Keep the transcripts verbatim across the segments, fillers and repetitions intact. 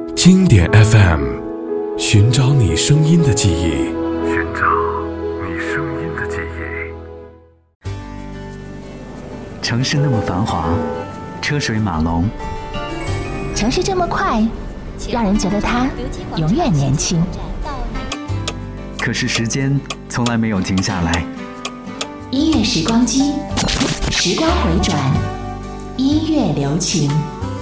经典 F M， 寻找你声音的记忆， 寻找你声音的记忆。 城市那么繁华，车水马龙， 城市这么快，让人觉得它永远年轻。 可是时间从来没有停下来。 音乐时光机，时光回转，音乐留情。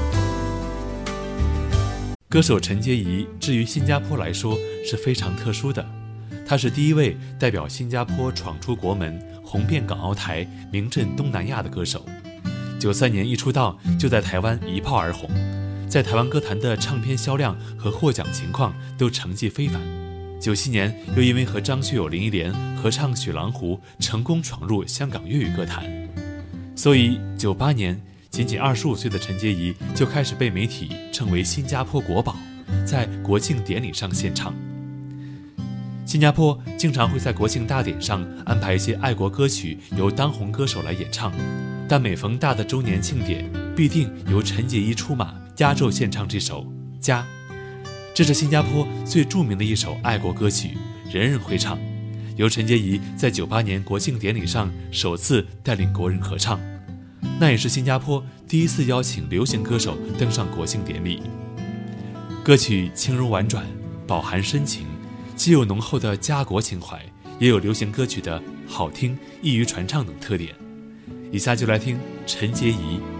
歌手陈洁仪至于新加坡来说是非常特殊的，她是第一位代表新加坡闯出国门、红遍港澳台、名震东南亚的歌手。九三年一出道就在台湾一炮而红，在台湾歌坛的唱片销量和获奖情况都成绩非凡。九七年又因为和张学友、林忆莲合唱《雪狼湖》，成功闯入香港粤语歌坛。所以九八年仅仅二十五岁的陈洁仪就开始被媒体称为新加坡国宝，在国庆典礼上献唱。新加坡经常会在国庆大典上安排一些爱国歌曲由当红歌手来演唱，但每逢大的周年庆典，必定由陈洁仪出马压轴献唱这首《家》。这是新加坡最著名的一首爱国歌曲，人人会唱，由陈洁仪在九八年国庆典礼上首次带领国人合唱。那也是新加坡第一次邀请流行歌手登上国庆典礼。歌曲轻柔婉转，饱含深情，既有浓厚的家国情怀，也有流行歌曲的好听、易于传唱等特点。以下就来听陈洁仪